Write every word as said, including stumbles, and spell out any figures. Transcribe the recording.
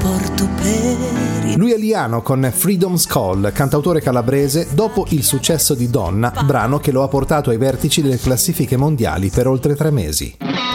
porto per il... Lui è Liano con Freedom's Call, cantautore calabrese, dopo il successo di Donna, brano che lo ha portato ai vertici delle classifiche mondiali per oltre tre mesi.